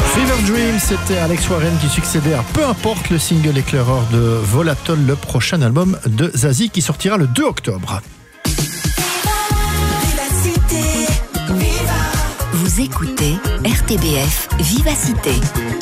Fever Dream, c'était Alex Warren qui succédait à Peu importe, le single éclaireur de Volatile, le prochain album de Zazie qui sortira le 2 octobre. Vous écoutez RTBF Vivacité.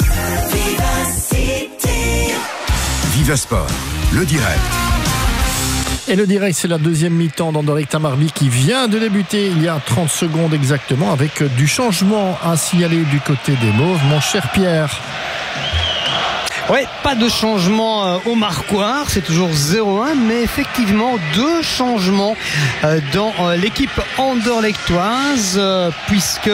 Viva Sport, le direct. Et le direct, c'est la deuxième mi-temps d'Anderlecht à Marby qui vient de débuter il y a 30 secondes exactement, avec du changement à signaler du côté des Mauves. Mon cher Pierre. Ouais, pas de changement au marquoir, c'est toujours 0-1, mais effectivement deux changements dans l'équipe anderlechtoise, puisque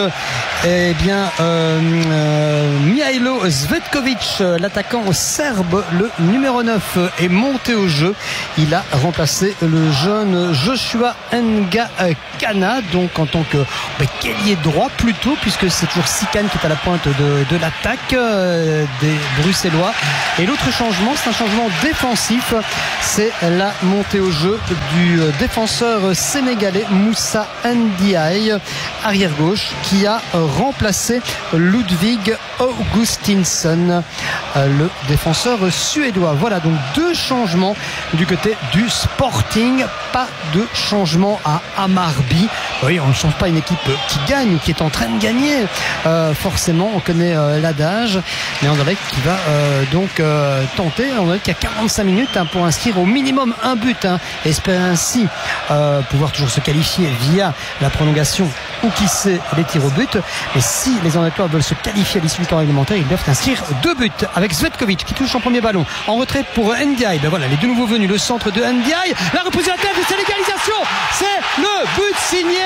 Mihailo Zvetkovic, l'attaquant serbe, le numéro 9, est monté au jeu. Il a remplacé le jeune Joshua Ngakana, donc en tant que qu'ailier droit plutôt, puisque c'est toujours Sikan qui est à la pointe de l'attaque des Bruxellois. Et l'autre changement, c'est un changement défensif, c'est la montée au jeu du défenseur sénégalais Moussa Ndiaye, arrière gauche, qui a remplacé Ludwig Augustinsson, le défenseur suédois. Voilà donc deux changements du côté du Sporting, pas de changement à Hammarby. Oui, on ne change pas une équipe qui gagne ou qui est en train de gagner. Forcément, on connaît l'adage, mais Anderlecht qui va donc tenter. Anderlecht qui a 45 minutes pour inscrire au minimum un but, et espérer ainsi pouvoir toujours se qualifier via la prolongation ou qui sait les tirs au but. Mais si les Anderlechtois veulent se qualifier à l'issue du temps réglementaire, ils doivent inscrire 2 buts avec Zvetkovic qui touche son premier ballon en retrait pour Ndiaye. Voilà les deux nouveaux venus, le centre de Ndiaye, la reprise de la tête, c'est l'égalisation, c'est le but signé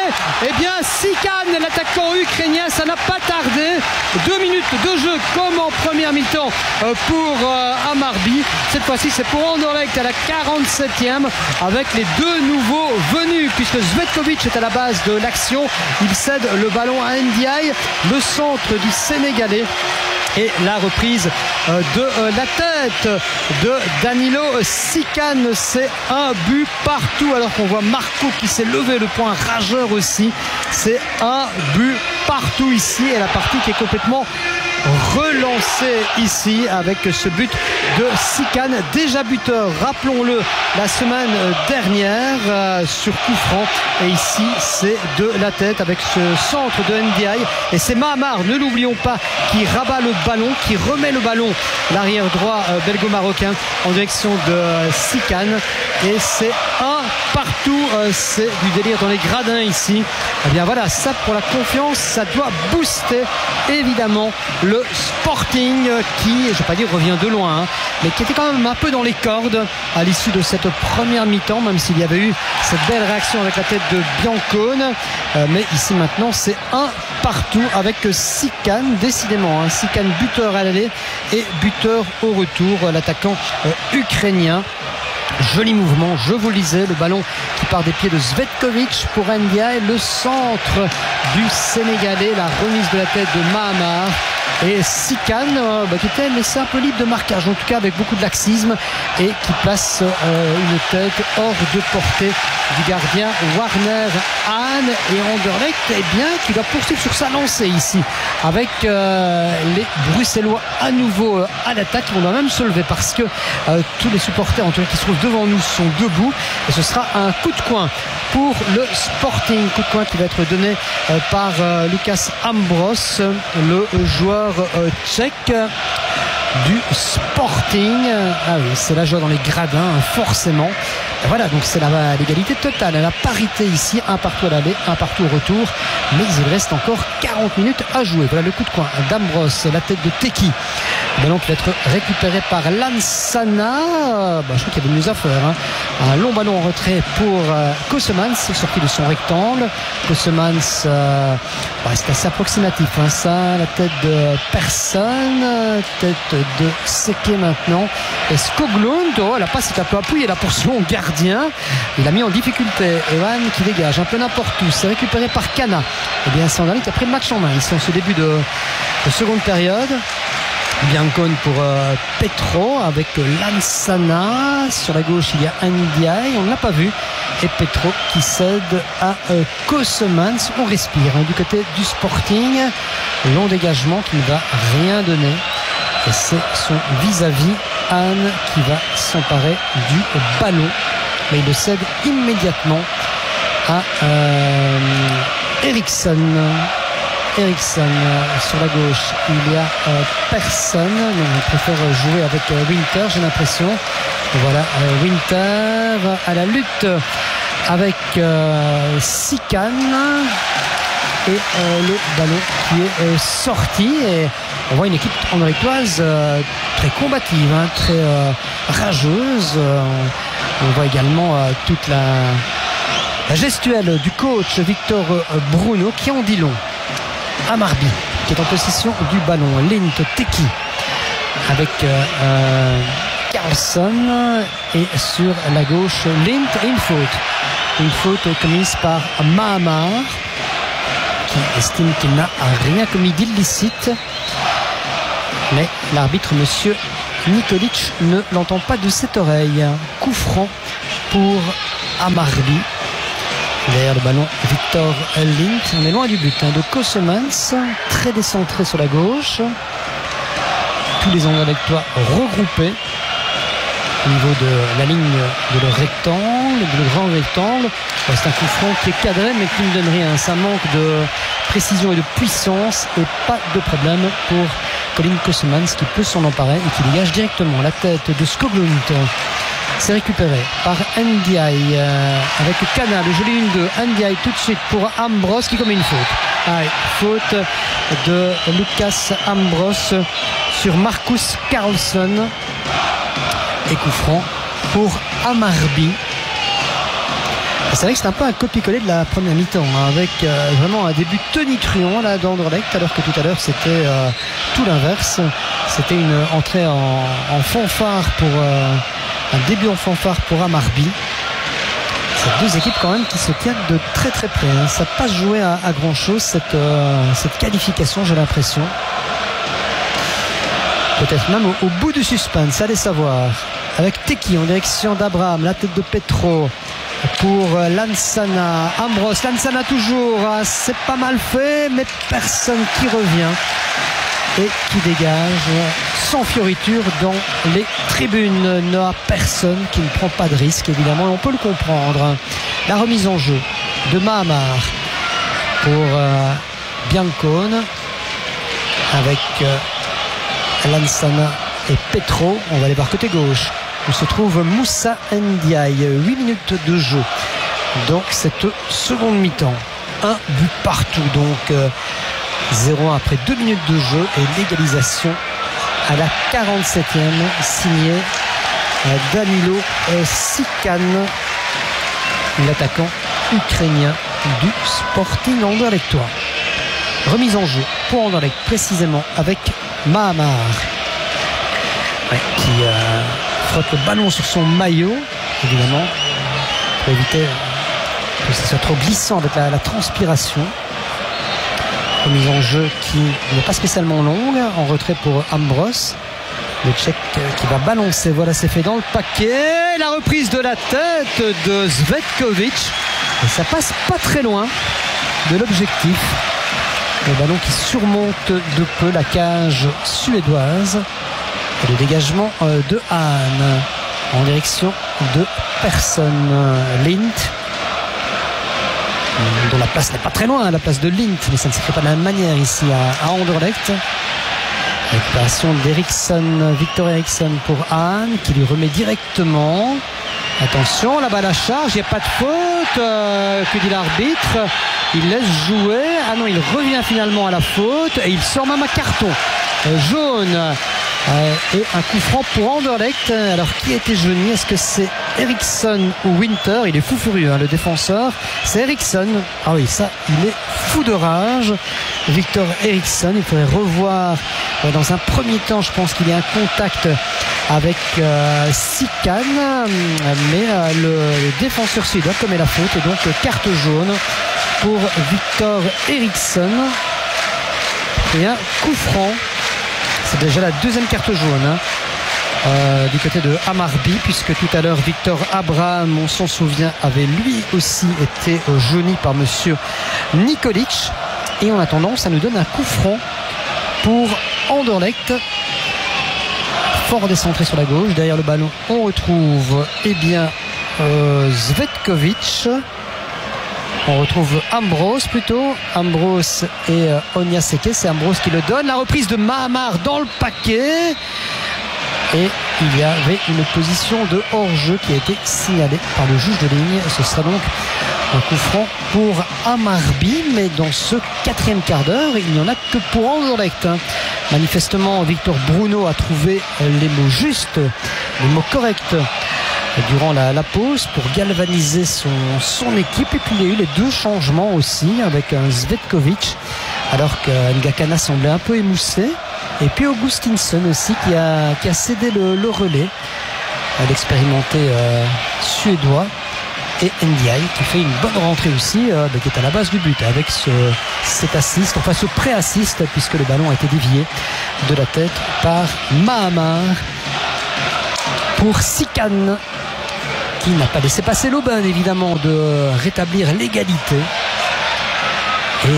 Sikan, l'attaquant ukrainien. Ça n'a pas tardé, 2 minutes de jeu comme en première mi-temps pour Hammarby. Cette fois-ci c'est pour Anderlecht à la 47e avec les deux nouveaux venus, puisque Zvetkovic est à la base de l'action. Il cède le ballon à Ndiaye, le centre du Sénégalais, et la reprise de la tête de Danilo Sikan. C'est un but partout, alors qu'on voit Marco qui s'est levé, le point rageur aussi. C'est un but partout ici, et la partie qui est complètement relancé ici avec ce but de Sikan, déjà buteur, rappelons-le, la semaine dernière sur coup franc, et ici c'est de la tête avec ce centre de Ndiaye, et c'est Mahamar, ne l'oublions pas, qui rabat le ballon, qui remet le ballon, l'arrière droit belgo-marocain, en direction de Sikan, et c'est un partout. C'est du délire dans les gradins ici. Voilà, ça pour la confiance, ça doit booster évidemment le Sporting qui, je ne vais pas dire revient de loin, mais qui était quand même un peu dans les cordes à l'issue de cette première mi-temps, même s'il y avait eu cette belle réaction avec la tête de Biancone. Mais ici maintenant c'est un partout avec Sikan, décidément, Sikan buteur à l'aller et buteur au retour, l'attaquant ukrainien. Joli mouvement, je vous le disais, le ballon qui part des pieds de Zvetkovic pour Ndiaye, le centre du Sénégalais, la remise de la tête de Mahamar, et Sikan qui était laissé un peu libre de marquage, en tout cas avec beaucoup de laxisme, et qui place une tête hors de portée du gardien Warner Hahn. Et Anderlecht qui doit poursuivre sur sa lancée ici avec les Bruxellois à nouveau à l'attaque. On doit même se lever parce que tous les supporters en tout cas qui se trouvent devant nous sont debout, et ce sera un coup de coin pour le Sporting, coup de coin qui va être donné par Lucas Ambros, le joueur tchèque du Sporting. Oui, c'est la joie dans les gradins, forcément. Et voilà, donc c'est l'égalité totale, la parité ici, un partout à l'aller, un partout au retour, mais il reste encore 40 minutes à jouer. Voilà le coup de coin d'Ambros, la tête de Teki. Le ballon qui va être récupéré par Lansana. Je crois qu'il y avait mieux à faire. Un long ballon en retrait pour Kossemans, sorti de son rectangle. Kossemans, c'est assez approximatif. Ça, la tête de personne, tête de Seke maintenant. Et Skoglund, la passe est un peu appuyée là pour son gardien. Il a mis en difficulté Evan qui dégage un peu n'importe où. C'est récupéré par Kana. C'est Anderlecht qui a pris le match en main ici en ce début de seconde période. Biancone pour Petro avec Lansana. Sur la gauche, il y a Ndiaye. On ne l'a pas vu. Et Petro qui cède à Kosemans. On respire du côté du Sporting. Long dégagement qui ne va rien donner. Et c'est son vis-à-vis, Anne, qui va s'emparer du ballon. Mais il le cède immédiatement à Eriksson. Eriksson sur la gauche, il y a personne, donc il préfère jouer avec Winter, j'ai l'impression. Voilà, Winter à la lutte avec Sikan et le ballon qui est sorti. Et on voit une équipe andoricoise très combative, très rageuse. On voit également toute la gestuelle du coach Victor Bruno qui en dit long. Amarby qui est en possession du ballon. Lint, Teki avec Carlson et sur la gauche Lint et une faute commise par Mahamar qui estime qu'il n'a rien commis d'illicite, mais l'arbitre monsieur Nikolic ne l'entend pas de cette oreille. Coup franc pour Amarby. Derrière le ballon, Victor Lint. On est loin du but de Kosemans, très décentré sur la gauche. Tous les Anderlechtois regroupés au niveau de la ligne de le rectangle, de le grand rectangle. C'est un coup franc qui est cadré mais qui ne donne rien. Ça manque de précision et de puissance et pas de problème pour Colin Kosemans qui peut s'en emparer et qui dégage directement la tête de Skoglund. C'est récupéré par Ndiaye avec Kana, le joli 1-2. Ndiaye tout de suite pour Ambros qui commet une faute. Faute de Lucas Ambros sur Marcus Carlson. Et coup franc pour Amarby. C'est vrai que c'est un peu un copier-coller de la première mi-temps, avec vraiment un début tonitruant là d'Anderlecht, alors que tout à l'heure c'était tout l'inverse. C'était une entrée en fanfare pour un début en fanfare pour Amarby. C'est deux équipes quand même qui se tiennent de très très près. Ça n'a pas joué à grand chose cette qualification, j'ai l'impression. Peut-être même au bout du suspense, allez savoir. Avec Teki en direction d'Abraham, la tête de Petro pour Lansana. Ambros, Lansana toujours, c'est pas mal fait, mais personne qui revient et qui dégage sans fioriture dans les tribunes. Noah, personne qui ne prend pas de risque, évidemment, et on peut le comprendre. La remise en jeu de Mahamar pour Biancone avec Lansana et Petro. On va aller voir côté gauche où se trouve Moussa Ndiaye. 8 minutes de jeu dans cette seconde mi-temps. Un but partout, donc 0-1 après 2 minutes de jeu et l'égalisation à la 47e signé Danilo Sikan, l'attaquant ukrainien du Sporting Anderlechtois. Remise en jeu pour Anderlecht précisément avec Mahamar qui frotte le ballon sur son maillot, évidemment, pour éviter que ce soit trop glissant avec la transpiration. Remise en jeu qui n'est pas spécialement longue, en retrait pour Ambros. Le Tchèque qui va balancer, voilà, c'est fait dans le paquet. La reprise de la tête de Zvetkovic. Et ça passe pas très loin de l'objectif. Le ballon qui surmonte de peu la cage suédoise. Et le dégagement de Hahn en direction de personne. Lint, dont la place n'est pas très loin, la place de Lint, mais ça ne se fait pas de la même manière ici à Anderlecht. Récupération d'Eriksson, Victor Eriksson pour Hahn qui lui remet directement. Attention, là-bas la charge, il n'y a pas de faute. Que dit l'arbitre? Il laisse jouer. Ah non, il revient finalement à la faute et il sort même un carton jaune. Et un coup franc pour Anderlecht. Alors qui a été jauni? Est-ce que c'est Eriksson ou Winter? Il est fou furieux, le défenseur. C'est Eriksson. Ah oui, ça, il est fou de rage. Victor Eriksson, il faudrait revoir. Dans un premier temps, je pense qu'il y a un contact avec Sikan, mais le défenseur suédois commet la faute et donc carte jaune pour Victor Eriksson. Et un coup franc C'est déjà la deuxième carte jaune du côté de Hammarby, puisque tout à l'heure Victor Abraham, on s'en souvient, avait lui aussi été jauni par monsieur Nikolic. Et en attendant, ça nous donne un coup franc pour Anderlecht. Fort décentré sur la gauche. Derrière le ballon, on retrouve Zvetkovic. On retrouve Ambrose plutôt. Ambrose et Onyaseke. C'est Ambrose qui le donne. La reprise de Mahamar dans le paquet. Et il y avait une position de hors-jeu qui a été signalée par le juge de ligne. Ce sera donc un coup franc pour Hammarby, mais dans ce quatrième quart d'heure, il n'y en a que pour Anderlecht. Manifestement, Victor Bruno a trouvé les mots justes, les mots corrects durant la pause pour galvaniser son équipe. Et puis il y a eu les deux changements aussi avec un Zvetkovic, alors que Ngakana semblait un peu émoussé. Et puis Augustinsson aussi qui a cédé le relais à l'expérimenté suédois. Et Ndiaye qui fait une bonne rentrée aussi, qui est à la base du but avec cet assist, enfin ce pré-assist, puisque le ballon a été dévié de la tête par Mahamar pour Sikan, qui n'a pas laissé passer l'aubaine évidemment de rétablir l'égalité et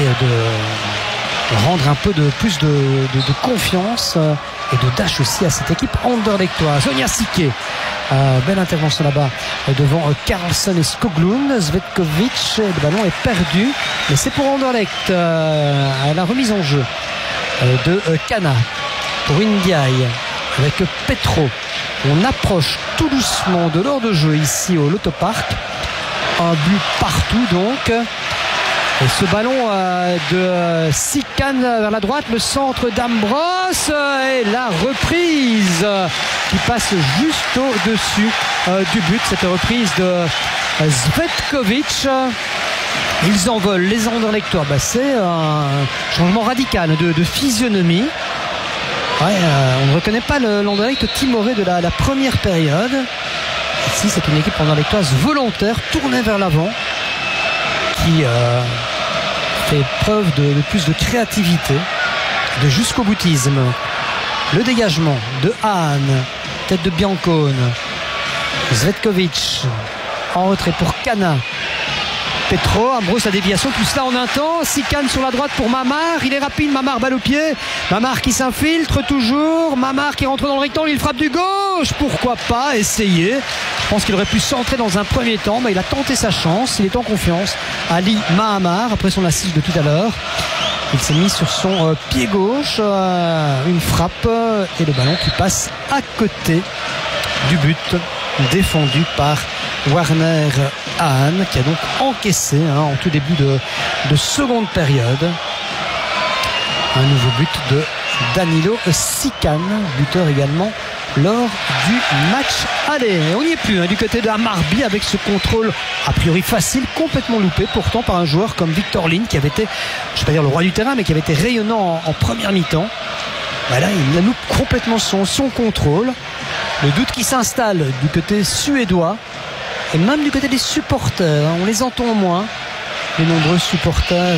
de rendre un peu plus de confiance et de dash aussi à cette équipe anderlechtoise. Onyasike, belle intervention là-bas devant Karlsson et Skoglund. Zvetkovic, le ballon est perdu, mais c'est pour Anderlecht à la remise en jeu de Kana pour Ndiaye avec Petro. On approche tout doucement de l'heure de jeu ici au Lotopark. Un but partout donc. Et ce ballon de Sikan vers la droite, le centre d'Ambrose et la reprise qui passe juste au-dessus du but. Cette reprise de Zvetkovic. Ils envolent les Anderlechtois. C'est un changement radical de physionomie. On ne reconnaît pas l'Anderlecht timoré de la première période. Ici, c'est une équipe anderlechtoise volontaire, tournée vers l'avant, qui fait preuve de plus de créativité, de jusqu'au boutisme. Le dégagement de Hahn, tête de Biancone. Zvetkovic en retrait pour Kana. Petro, Ambrose, la déviation, tout cela en un temps. Sikan sur la droite pour Mahamar, il est rapide, Mahamar balle au pied, Mahamar qui s'infiltre toujours, Mahamar qui rentre dans le rectangle, il frappe du gauche, pourquoi pas essayer. Je pense qu'il aurait pu centrer dans un premier temps, mais il a tenté sa chance, il est en confiance. Ali Mahamar, après son assist de tout à l'heure, il s'est mis sur son pied gauche, une frappe et le ballon qui passe à côté du but, défendu par Werner Hahn, qui a donc encaissé en tout début de seconde période un nouveau but de Danilo Sikan, buteur également lors du match aller. On n'y est plus du côté de Hammarby avec ce contrôle a priori facile, complètement loupé pourtant par un joueur comme Victor Lind qui avait été, je ne vais pas dire le roi du terrain, mais qui avait été rayonnant en première mi-temps. Là il loupe complètement son contrôle. Le doute qui s'installe du côté suédois et même du côté des supporters. On les entend moins, les nombreux supporters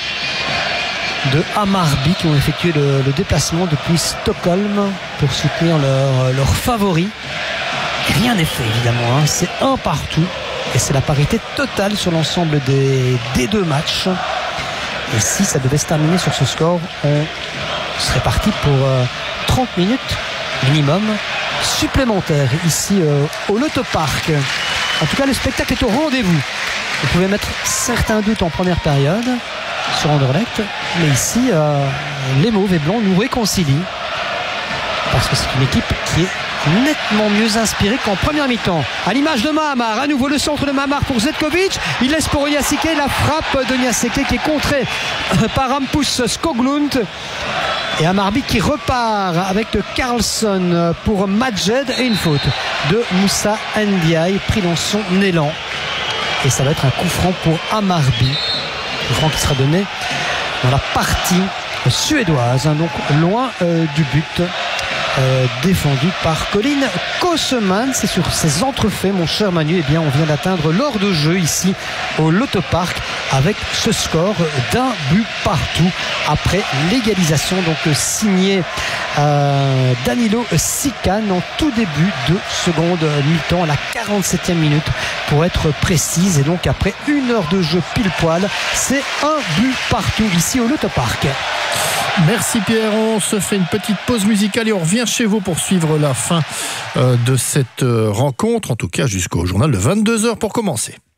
de Hammarby qui ont effectué le déplacement depuis Stockholm pour soutenir leur favori. Et rien n'est fait évidemment, c'est un partout et c'est la parité totale sur l'ensemble des deux matchs. Et si ça devait se terminer sur ce score, on serait parti pour 30 minutes minimum supplémentaires ici au Lotopark. En tout cas, le spectacle est au rendez-vous. Vous pouvez mettre certains doutes en première période sur Anderlecht, mais ici, les Mauves et Blancs nous réconcilient parce que c'est une équipe qui est nettement mieux inspirée qu'en première mi-temps. À l'image de Mahamar, à nouveau le centre de Mahamar pour Zvetkovic. Il laisse pour Onyasike, la frappe d'Onyasike qui est contrée par Hampus Skoglund. Et Hammarby qui repart avec Karlsson pour Majed et une faute de Moussa Ndiaye pris dans son élan. Et ça va être un coup franc pour Hammarby. Coup franc qui sera donné dans la partie suédoise, donc loin du but. défendu par Colin Kosseman. C'est sur ces entrefaits, mon cher Manu, eh bien, on vient d'atteindre l'heure de jeu ici au Loto-Park avec ce score d'un but partout après l'égalisation donc signée Danilo Sican en tout début de seconde mi-temps, à la 47e minute pour être précise. Et donc après 1 heure de jeu pile poil, c'est un but partout ici au Loto-Park. Merci Pierre, on se fait une petite pause musicale et on revient chez vous pour suivre la fin de cette rencontre, en tout cas jusqu'au journal de 22h pour commencer.